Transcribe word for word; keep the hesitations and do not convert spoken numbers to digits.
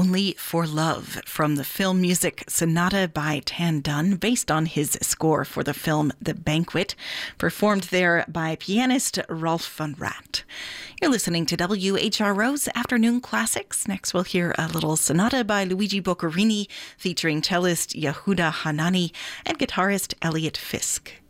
Only for Love from the film music Sonata by Tan Dun, based on his score for the film The Banquet, performed there by pianist Rolf van Raat. You're listening to W H R O's Afternoon Classics. Next we'll hear a little sonata by Luigi Boccherini featuring cellist Yehuda Hanani and guitarist Elliot Fisk.